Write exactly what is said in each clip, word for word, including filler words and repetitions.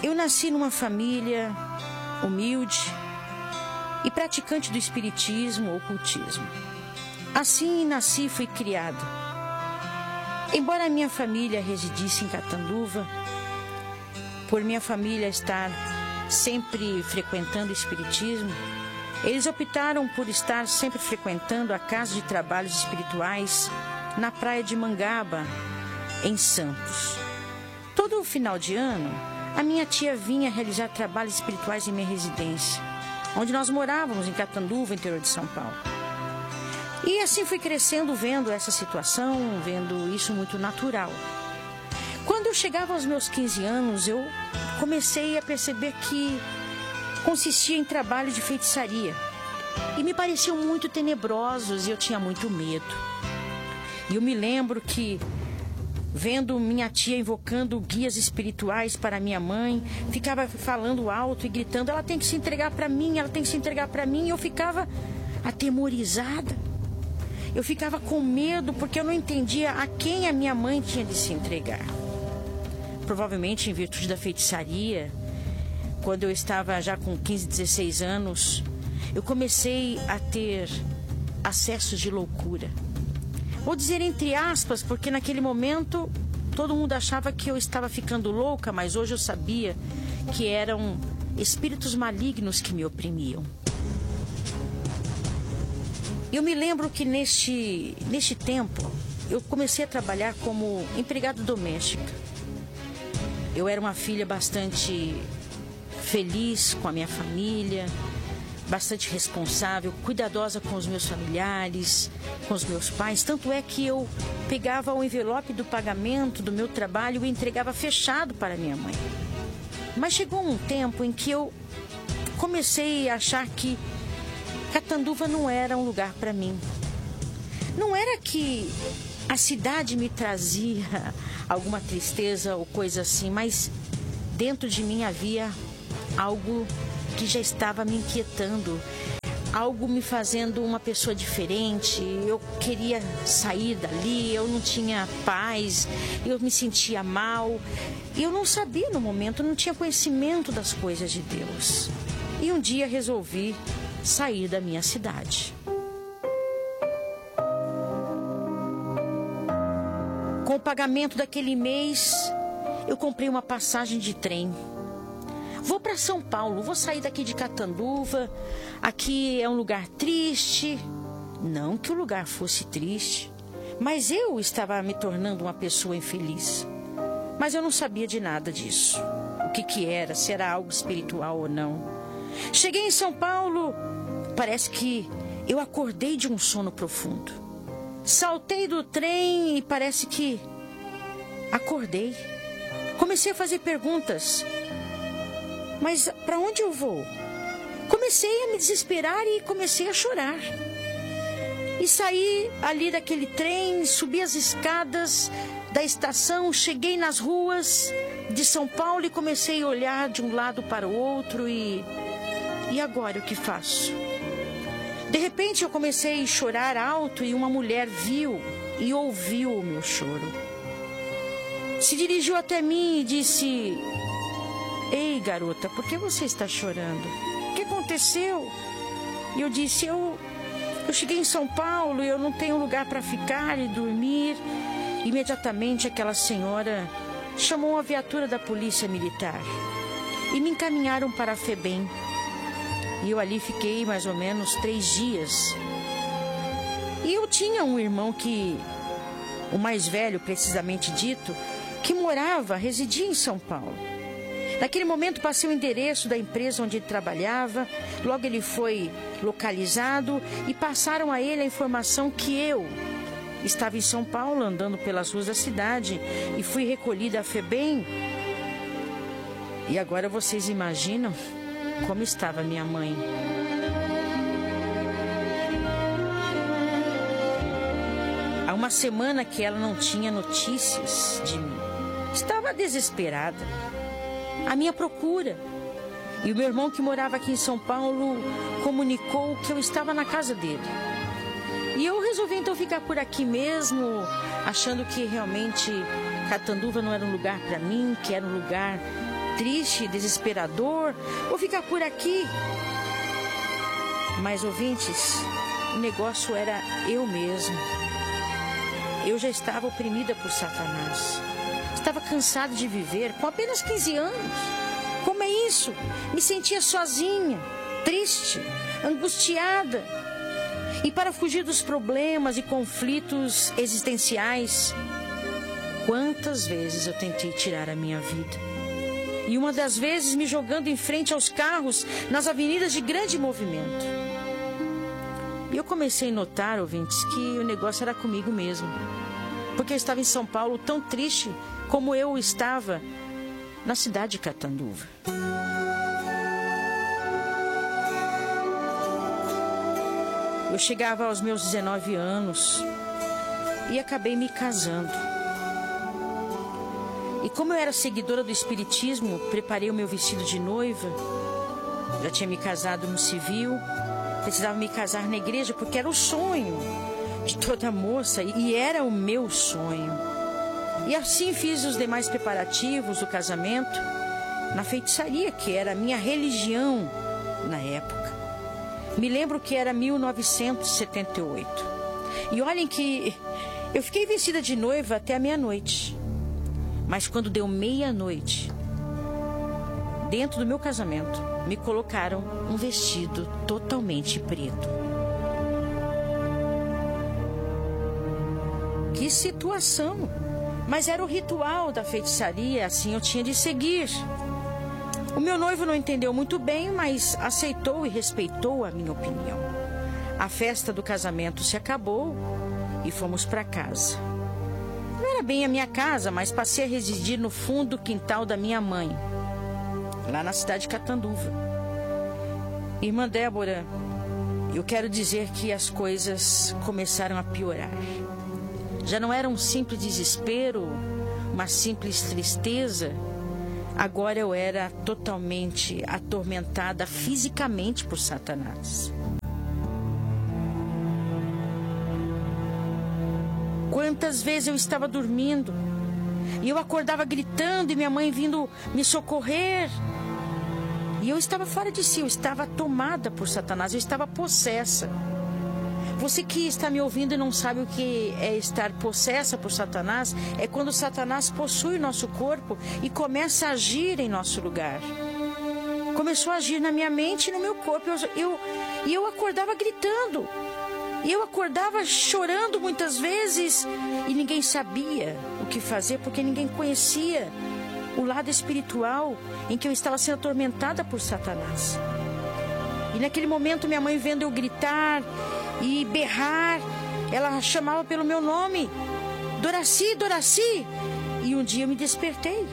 Eu nasci numa família humilde e praticante do espiritismo ou ocultismo. Assim nasci e fui criado. Embora a minha família residisse em Catanduva, por minha família estar sempre frequentando o espiritismo, eles optaram por estar sempre frequentando a casa de trabalhos espirituais na praia de Mangaba, em Santos. Todo o final de ano, a minha tia vinha realizar trabalhos espirituais em minha residência, onde nós morávamos, em Catanduva, interior de São Paulo. E assim fui crescendo, vendo essa situação, vendo isso muito natural. Quando eu chegava aos meus quinze anos, eu comecei a perceber que consistia em trabalho de feitiçaria. E me pareciam muito tenebrosos e eu tinha muito medo. E eu me lembro que, vendo minha tia invocando guias espirituais para minha mãe, ficava falando alto e gritando: ela tem que se entregar para mim, ela tem que se entregar para mim. E eu ficava atemorizada. Eu ficava com medo porque eu não entendia a quem a minha mãe tinha de se entregar. Provavelmente em virtude da feitiçaria, quando eu estava já com quinze, dezesseis anos, eu comecei a ter acessos de loucura. Vou dizer entre aspas, porque naquele momento todo mundo achava que eu estava ficando louca, mas hoje eu sabia que eram espíritos malignos que me oprimiam. Eu me lembro que neste, neste tempo eu comecei a trabalhar como empregada doméstica. Eu era uma filha bastante feliz com a minha família, bastante responsável, cuidadosa com os meus familiares, com os meus pais. Tanto é que eu pegava o envelope do pagamento do meu trabalho e entregava fechado para minha mãe. Mas chegou um tempo em que eu comecei a achar que Catanduva não era um lugar para mim. Não era que a cidade me trazia alguma tristeza ou coisa assim, mas dentro de mim havia algo que já estava me inquietando, algo me fazendo uma pessoa diferente. Eu queria sair dali, eu não tinha paz, eu me sentia mal. E eu não sabia no momento, não tinha conhecimento das coisas de Deus. E um dia resolvi sair da minha cidade. Com o pagamento daquele mês, eu comprei uma passagem de trem. Vou para São Paulo, vou sair daqui de Catanduva. Aqui é um lugar triste. Não que o lugar fosse triste, mas eu estava me tornando uma pessoa infeliz. Mas eu não sabia de nada disso. O que que era, se era algo espiritual ou não. Cheguei em São Paulo, parece que eu acordei de um sono profundo. Saltei do trem e parece que acordei. Comecei a fazer perguntas. Mas para onde eu vou? Comecei a me desesperar e comecei a chorar. E saí ali daquele trem, subi as escadas da estação, cheguei nas ruas de São Paulo e comecei a olhar de um lado para o outro e... E agora o que faço? De repente eu comecei a chorar alto e uma mulher viu e ouviu o meu choro. Se dirigiu até mim e disse: ei, garota, por que você está chorando? O que aconteceu? E eu disse: eu, eu cheguei em São Paulo e eu não tenho lugar para ficar e dormir. Imediatamente aquela senhora chamou uma viatura da polícia militar e me encaminharam para a FEBEM. E eu ali fiquei mais ou menos três dias. E eu tinha um irmão que, o mais velho precisamente dito, que morava, residia em São Paulo. Naquele momento passei o endereço da empresa onde ele trabalhava, logo ele foi localizado e passaram a ele a informação que eu estava em São Paulo, andando pelas ruas da cidade, e fui recolhida à FEBEM. E agora vocês imaginam como estava minha mãe. Há uma semana que ela não tinha notícias de mim. Estava desesperada. A minha procura. E o meu irmão, que morava aqui em São Paulo, comunicou que eu estava na casa dele. E eu resolvi então ficar por aqui mesmo, achando que realmente Catanduva não era um lugar para mim, que era um lugar triste, desesperador, vou ficar por aqui. Mas, ouvintes, o negócio era eu mesmo. Eu já estava oprimida por Satanás. Estava cansada de viver com apenas quinze anos. Como é isso? Me sentia sozinha, triste, angustiada. E para fugir dos problemas e conflitos existenciais, quantas vezes eu tentei tirar a minha vida. E uma das vezes me jogando em frente aos carros nas avenidas de grande movimento. E eu comecei a notar, ouvintes, que o negócio era comigo mesmo. Porque eu estava em São Paulo tão triste como eu estava na cidade de Catanduva. Eu chegava aos meus dezenove anos e acabei me casando. E como eu era seguidora do Espiritismo, preparei o meu vestido de noiva. Já tinha me casado no civil, precisava me casar na igreja porque era o sonho de toda moça e era o meu sonho. E assim fiz os demais preparativos do casamento na feitiçaria, que era a minha religião na época. Me lembro que era mil novecentos e setenta e oito. E olhem que eu fiquei vestida de noiva até a meia-noite. Mas quando deu meia-noite, dentro do meu casamento, me colocaram um vestido totalmente preto. Que situação! Mas era o ritual da feitiçaria, assim eu tinha de seguir. O meu noivo não entendeu muito bem, mas aceitou e respeitou a minha opinião. A festa do casamento se acabou e fomos para casa. Não era bem a minha casa, mas passei a residir no fundo do quintal da minha mãe, lá na cidade de Catanduva. Irmã Débora, eu quero dizer que as coisas começaram a piorar. Já não era um simples desespero, uma simples tristeza. Agora eu era totalmente atormentada fisicamente por Satanás. Quantas vezes eu estava dormindo e eu acordava gritando e minha mãe vindo me socorrer. E eu estava fora de si, eu estava tomada por Satanás, eu estava possessa. Você que está me ouvindo e não sabe o que é estar possessa por Satanás, é quando Satanás possui o nosso corpo e começa a agir em nosso lugar. Começou a agir na minha mente e no meu corpo. Eu, eu, e eu acordava gritando. E eu acordava chorando muitas vezes. E ninguém sabia o que fazer, porque ninguém conhecia o lado espiritual em que eu estava sendo atormentada por Satanás. E naquele momento minha mãe vendo eu gritar e berrar, ela chamava pelo meu nome, Doraci, Doraci. E um dia eu me despertei.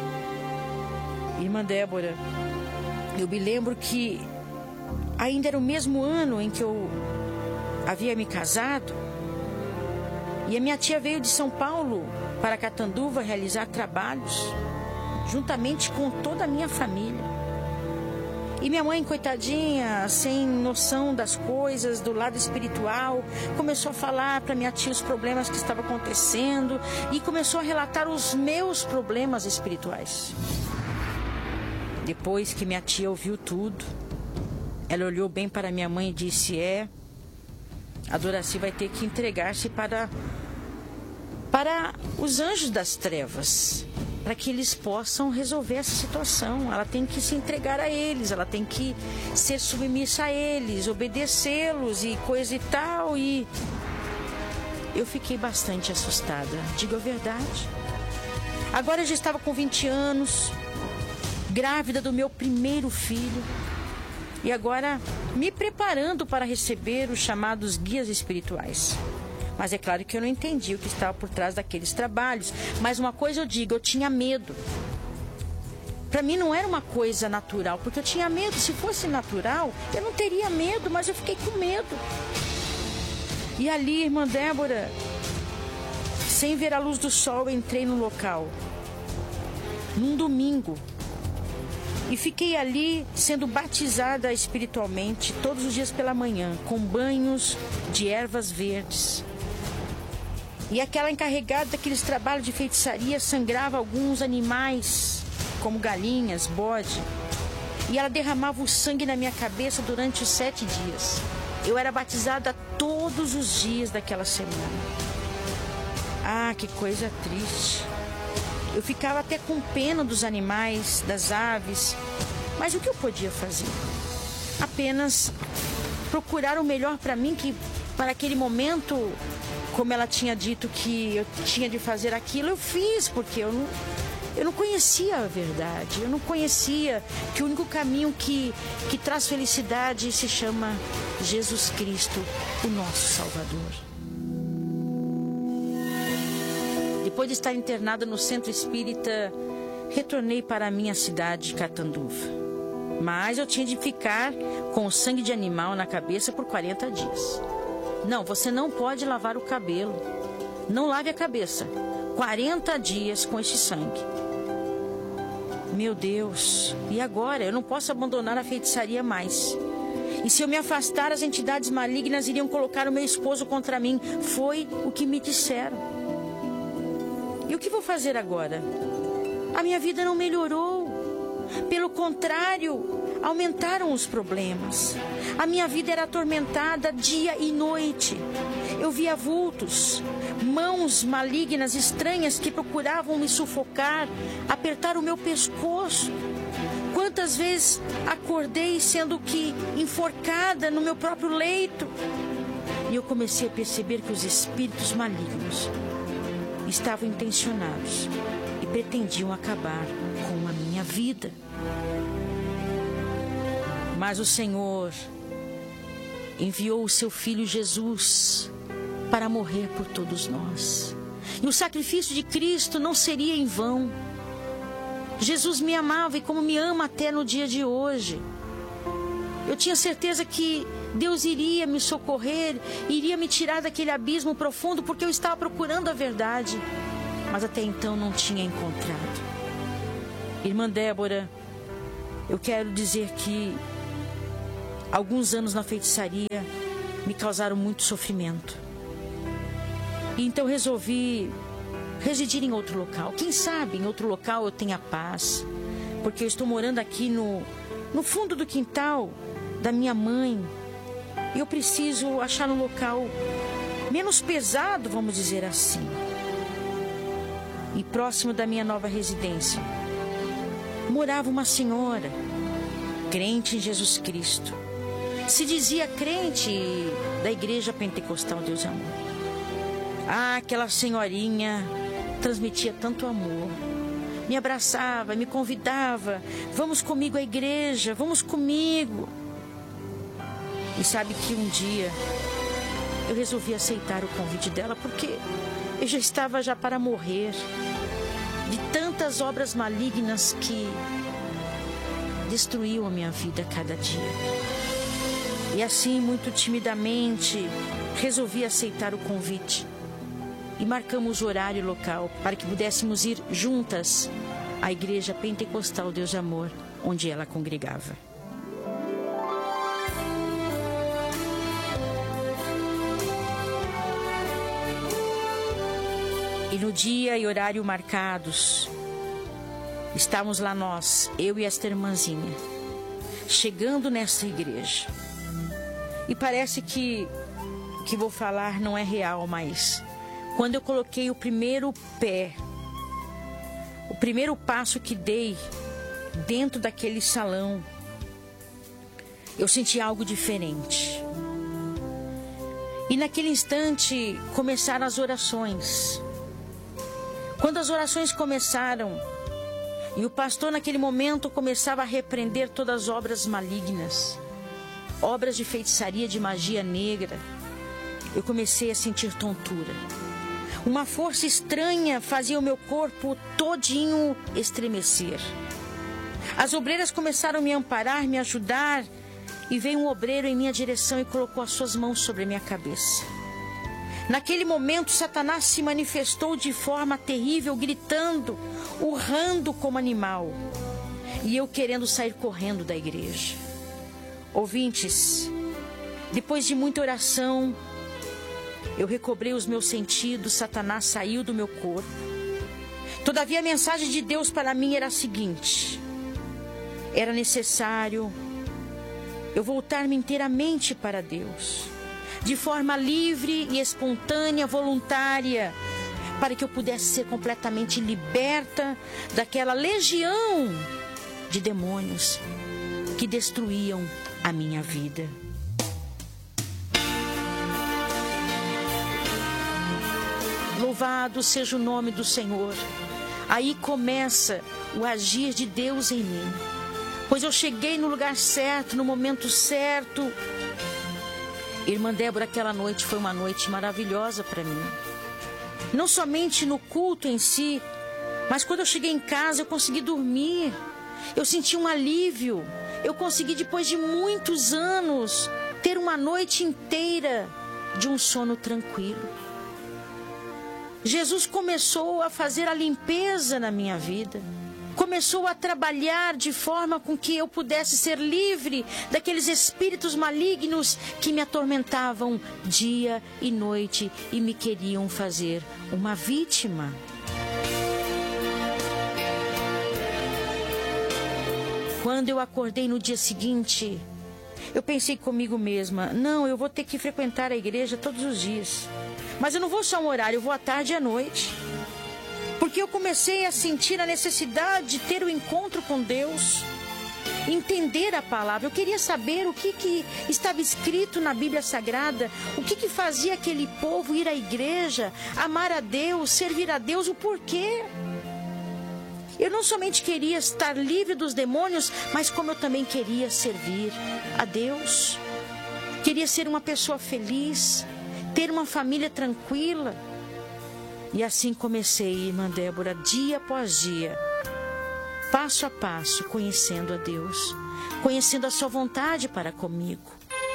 Irmã Débora, eu me lembro que ainda era o mesmo ano em que eu havia me casado. E a minha tia veio de São Paulo para Catanduva realizar trabalhos, juntamente com toda a minha família. E minha mãe, coitadinha, sem noção das coisas, do lado espiritual, começou a falar para minha tia os problemas que estavam acontecendo e começou a relatar os meus problemas espirituais. Depois que minha tia ouviu tudo, ela olhou bem para minha mãe e disse: é, a Doraci vai ter que entregar-se para, para os anjos das trevas, para que eles possam resolver essa situação. Ela tem que se entregar a eles, ela tem que ser submissa a eles, obedecê-los e coisa e tal. E eu fiquei bastante assustada, digo a verdade. Agora eu já estava com vinte anos, grávida do meu primeiro filho, e agora me preparando para receber os chamados guias espirituais. Mas é claro que eu não entendi o que estava por trás daqueles trabalhos. Mas uma coisa eu digo, eu tinha medo. Para mim não era uma coisa natural, porque eu tinha medo. Se fosse natural, eu não teria medo, mas eu fiquei com medo. E ali, irmã Débora, sem ver a luz do sol, eu entrei no local, num domingo. E fiquei ali sendo batizada espiritualmente todos os dias pela manhã, com banhos de ervas verdes. E aquela encarregada daqueles trabalhos de feitiçaria sangrava alguns animais como galinhas, bode. E ela derramava o sangue na minha cabeça durante os sete dias. Eu era batizada todos os dias daquela semana. Ah, que coisa triste. Eu ficava até com pena dos animais, das aves. Mas o que eu podia fazer? Apenas procurar o melhor para mim, que para aquele momento, como ela tinha dito que eu tinha de fazer aquilo, eu fiz, porque eu não, eu não conhecia a verdade. Eu não conhecia que o único caminho que, que traz felicidade se chama Jesus Cristo, o nosso Salvador. Depois de estar internada no centro espírita, retornei para a minha cidade de Catanduva. Mas eu tinha de ficar com o sangue de animal na cabeça por quarenta dias. Não, você não pode lavar o cabelo. Não lave a cabeça. quarenta dias com esse sangue. Meu Deus, e agora? Eu não posso abandonar a feitiçaria mais. E se eu me afastar, as entidades malignas iriam colocar o meu esposo contra mim. Foi o que me disseram. E o que vou fazer agora? A minha vida não melhorou. Pelo contrário, aumentaram os problemas. A minha vida era atormentada dia e noite. Eu via vultos, mãos malignas estranhas que procuravam me sufocar, apertar o meu pescoço. Quantas vezes acordei sendo que enforcada no meu próprio leito. E eu comecei a perceber que os espíritos malignos estavam intencionados e pretendiam acabar com a minha vida. Mas o Senhor enviou o seu Filho Jesus para morrer por todos nós. E o sacrifício de Cristo não seria em vão. Jesus me amava e como me ama até no dia de hoje. Eu tinha certeza que Deus iria me socorrer, iria me tirar daquele abismo profundo, porque eu estava procurando a verdade, mas até então não tinha encontrado. Irmã Débora, eu quero dizer que alguns anos na feitiçaria me causaram muito sofrimento. E então resolvi residir em outro local. Quem sabe em outro local eu tenha paz, porque eu estou morando aqui no, no fundo do quintal da minha mãe. E eu preciso achar um local menos pesado, vamos dizer assim. E próximo da minha nova residência morava uma senhora, crente em Jesus Cristo. Se dizia crente da Igreja Pentecostal Deus Amor. Ah, aquela senhorinha transmitia tanto amor. Me abraçava, me convidava. Vamos comigo à igreja, vamos comigo. E sabe que um dia eu resolvi aceitar o convite dela, porque eu já estava já para morrer de tantas obras malignas que destruíam a minha vida a cada dia. E assim, muito timidamente, resolvi aceitar o convite. E marcamos o horário e local para que pudéssemos ir juntas à Igreja Pentecostal Deus de Amor, onde ela congregava. E no dia e horário marcados, estávamos lá nós, eu e esta irmãzinha, chegando nessa igreja. E parece que o que vou falar não é real, mas quando eu coloquei o primeiro pé, o primeiro passo que dei dentro daquele salão, eu senti algo diferente. E naquele instante começaram as orações. Quando as orações começaram, e o pastor naquele momento começava a repreender todas as obras malignas, obras de feitiçaria, de magia negra, eu comecei a sentir tontura. Uma força estranha fazia o meu corpo todinho estremecer. As obreiras começaram a me amparar, me ajudar, e veio um obreiro em minha direção e colocou as suas mãos sobre a minha cabeça. Naquele momento, Satanás se manifestou de forma terrível, gritando, urrando como animal, e eu querendo sair correndo da igreja. Ouvintes, depois de muita oração, eu recobrei os meus sentidos, Satanás saiu do meu corpo. Todavia, a mensagem de Deus para mim era a seguinte: era necessário eu voltar-me inteiramente para Deus, de forma livre e espontânea, voluntária, para que eu pudesse ser completamente liberta daquela legião de demônios que destruíam a minha vida. Louvado seja o nome do Senhor. Aí começa o agir de Deus em mim, pois eu cheguei no lugar certo, no momento certo. Irmã Débora, aquela noite foi uma noite maravilhosa para mim. Não somente no culto em si, mas quando eu cheguei em casa eu consegui dormir. Eu senti um alívio. Eu consegui, depois de muitos anos, ter uma noite inteira de um sono tranquilo. Jesus começou a fazer a limpeza na minha vida. Começou a trabalhar de forma com que eu pudesse ser livre daqueles espíritos malignos que me atormentavam dia e noite e me queriam fazer uma vítima. Quando eu acordei no dia seguinte, eu pensei comigo mesma: não, eu vou ter que frequentar a igreja todos os dias. Mas eu não vou só um horário, eu vou à tarde e à noite. Porque eu comecei a sentir a necessidade de ter o um encontro com Deus, entender a palavra. Eu queria saber o que, que estava escrito na Bíblia Sagrada, o que, que fazia aquele povo ir à igreja, amar a Deus, servir a Deus, o porquê. Eu não somente queria estar livre dos demônios, mas como eu também queria servir a Deus. Queria ser uma pessoa feliz, ter uma família tranquila. E assim comecei, irmã Débora, dia após dia, passo a passo, conhecendo a Deus, conhecendo a sua vontade para comigo.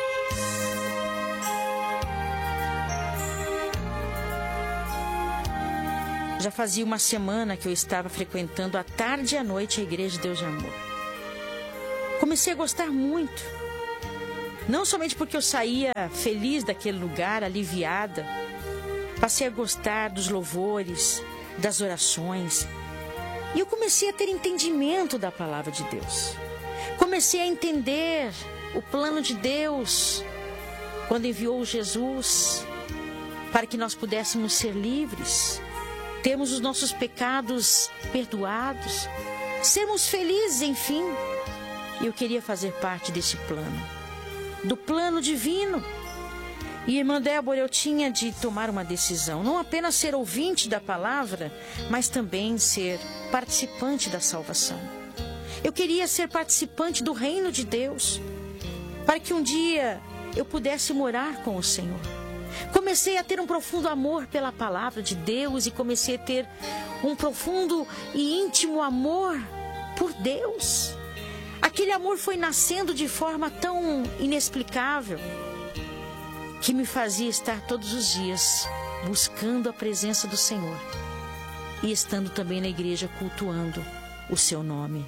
Já fazia uma semana que eu estava frequentando à tarde e à noite a Igreja de Deus de Amor. Comecei a gostar muito. Não somente porque eu saía feliz daquele lugar, aliviada. Passei a gostar dos louvores, das orações. E eu comecei a ter entendimento da palavra de Deus. Comecei a entender o plano de Deus quando enviou Jesus para que nós pudéssemos ser livres, termos os nossos pecados perdoados, sermos felizes, enfim. E eu queria fazer parte desse plano, do plano divino. E, irmã Débora, eu tinha de tomar uma decisão, não apenas ser ouvinte da palavra, mas também ser participante da salvação. Eu queria ser participante do reino de Deus, para que um dia eu pudesse morar com o Senhor. Comecei a ter um profundo amor pela palavra de Deus e comecei a ter um profundo e íntimo amor por Deus. Aquele amor foi nascendo de forma tão inexplicável que me fazia estar todos os dias buscando a presença do Senhor e estando também na igreja cultuando o seu nome.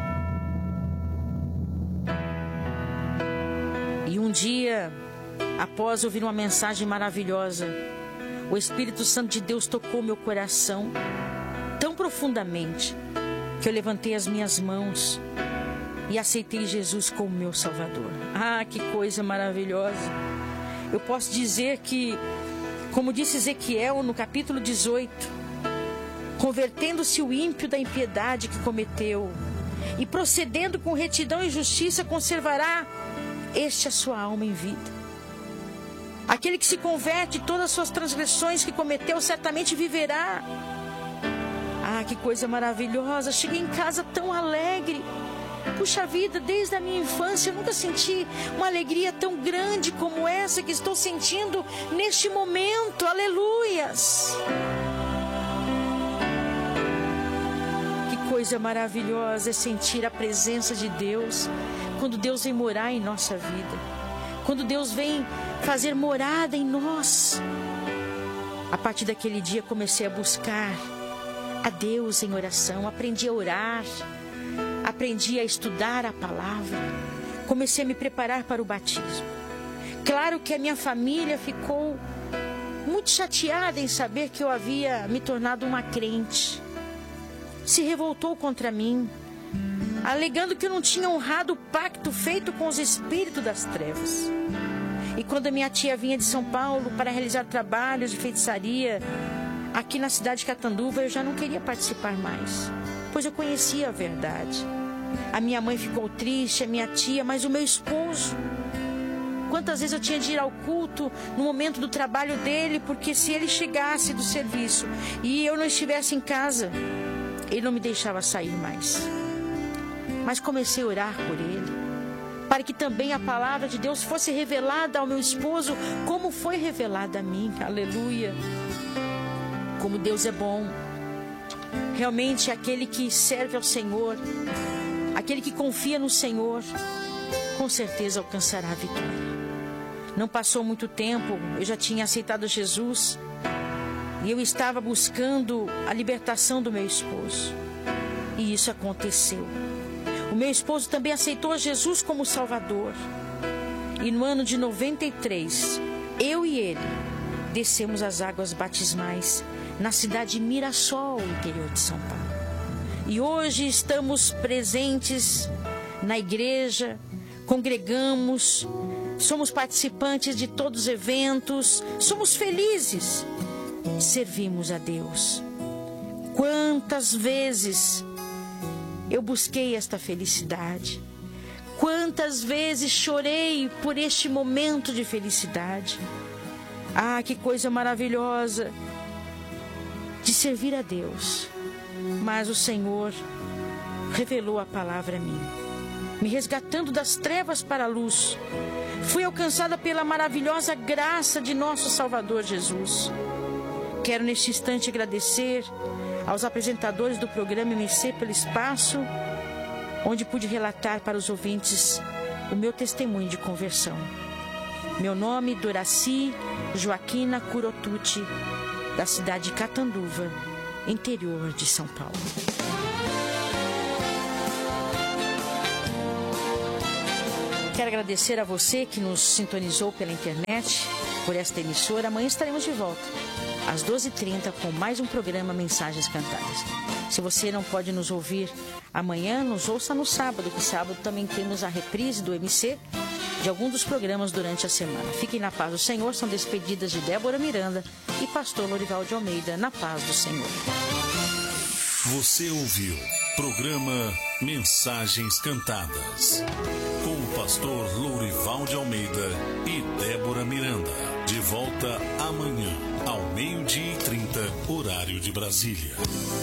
E um dia, após ouvir uma mensagem maravilhosa, o Espírito Santo de Deus tocou meu coração tão profundamente que eu levantei as minhas mãos e aceitei Jesus como meu Salvador. Ah, que coisa maravilhosa! Eu posso dizer que, como disse Ezequiel no capítulo dezoito, convertendo-se o ímpio da impiedade que cometeu e procedendo com retidão e justiça, conservará este a sua alma em vida. Aquele que se converte de todas as suas transgressões que cometeu, certamente viverá. Ah, que coisa maravilhosa! Cheguei em casa tão alegre. Puxa vida, desde a minha infância eu nunca senti uma alegria tão grande como essa que estou sentindo neste momento. Aleluias! Que coisa maravilhosa é sentir a presença de Deus quando Deus vem morar em nossa vida, quando Deus vem fazer morada em nós. A partir daquele dia comecei a buscar a Deus em oração, aprendi a orar, aprendi a estudar a palavra, comecei a me preparar para o batismo. Claro que a minha família ficou muito chateada em saber que eu havia me tornado uma crente. se revoltou contra mim, alegando que eu não tinha honrado o pacto feito com os espíritos das trevas. E quando a minha tia vinha de São Paulo para realizar trabalhos de feitiçaria aqui na cidade de Catanduva, eu já não queria participar mais, pois eu conhecia a verdade. A minha mãe ficou triste, a minha tia, mas o meu esposo... Quantas vezes eu tinha de ir ao culto no momento do trabalho dele, porque se ele chegasse do serviço e eu não estivesse em casa, ele não me deixava sair mais. Mas comecei a orar por ele, para que também a palavra de Deus fosse revelada ao meu esposo, como foi revelada a mim. Aleluia! Como Deus é bom. Realmente aquele que serve ao Senhor, aquele que confia no Senhor, com certeza alcançará a vitória. Não passou muito tempo, eu já tinha aceitado Jesus e eu estava buscando a libertação do meu esposo. E isso aconteceu. O meu esposo também aceitou Jesus como Salvador. E no ano de noventa e três, eu e ele descemos as águas batismais na cidade de Mirassol, interior de São Paulo. E hoje estamos presentes na igreja, congregamos, somos participantes de todos os eventos, somos felizes, servimos a Deus. Quantas vezes eu busquei esta felicidade, quantas vezes chorei por este momento de felicidade. Ah, que coisa maravilhosa de servir a Deus. Mas o Senhor revelou a palavra a mim, me resgatando das trevas para a luz. Fui alcançada pela maravilhosa graça de nosso Salvador Jesus. Quero neste instante agradecer aos apresentadores do programa M C pelo espaço, onde pude relatar para os ouvintes o meu testemunho de conversão. Meu nome, Doraci Joaquina Curotucci, da cidade de Catanduva, interior de São Paulo. Quero agradecer a você que nos sintonizou pela internet, por esta emissora. Amanhã estaremos de volta, às doze e trinta, com mais um programa Mensagens Cantadas. Se você não pode nos ouvir amanhã, nos ouça no sábado, que sábado também temos a reprise do M C de algum dos programas durante a semana. Fiquem na paz do Senhor. São despedidas de Débora Miranda e pastor Lourival de Almeida. Na paz do Senhor. Você ouviu programa Mensagens Cantadas com o pastor Lourival de Almeida e Débora Miranda. De volta amanhã, ao meio-dia e trinta, horário de Brasília.